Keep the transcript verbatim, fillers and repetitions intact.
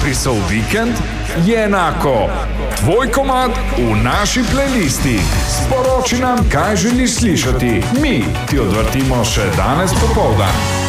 pri Soul Weekend je enako tvoj komad v naši playlisti. Sporoči nam, kaj želiš slišati. Mi ti odvrtimo še danes popoldan.